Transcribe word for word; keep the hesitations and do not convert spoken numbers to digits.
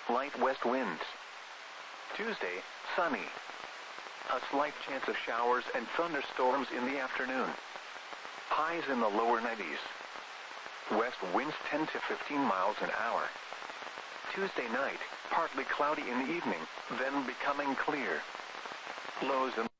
light west winds. Tuesday, sunny. A slight chance of showers and thunderstorms in the afternoon. Highs in the lower nineties. West winds ten to fifteen miles an hour. Tuesday night, partly cloudy in the evening, then becoming clear. Lows in